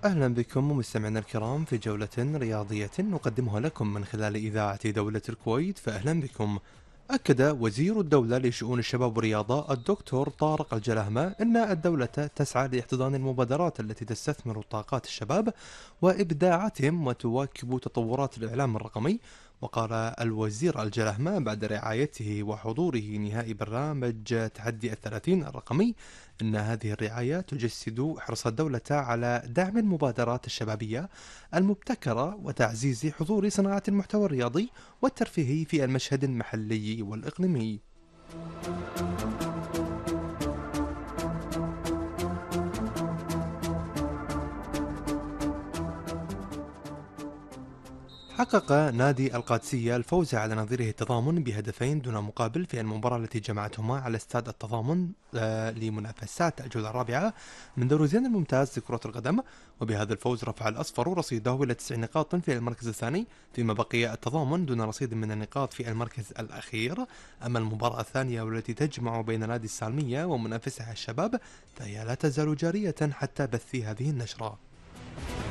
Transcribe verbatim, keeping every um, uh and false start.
أهلا بكم مستمعينا الكرام في جولة رياضية نقدمها لكم من خلال إذاعة دولة الكويت، فأهلا بكم. أكد وزير الدولة لشؤون الشباب والرياضة الدكتور طارق الجلهمة أن الدولة تسعى لاحتضان المبادرات التي تستثمر طاقات الشباب وإبداعاتهم وتواكب تطورات الإعلام الرقمي. وقال الوزير الجلهمة بعد رعايته وحضوره نهائي برنامج تحدي الثلاثين الرقمي أن هذه الرعاية تجسد حرص الدولة على دعم المبادرات الشبابية المبتكرة وتعزيز حضور صناعة المحتوى الرياضي والترفيهي في المشهد المحلي والإقليمي. حقق نادي القادسية الفوز على نظيره التضامن بهدفين دون مقابل في المباراة التي جمعتهما على استاد التضامن آه، لمنافسات الجولة الرابعة من دور زين الممتاز لكرة القدم. وبهذا الفوز رفع الأصفر رصيده إلى تسع نقاط في المركز الثاني، فيما بقي التضامن دون رصيد من النقاط في المركز الأخير. أما المباراة الثانية والتي تجمع بين نادي السالمية ومنافسها الشباب فهي لا تزال جارية حتى بث هذه النشرة.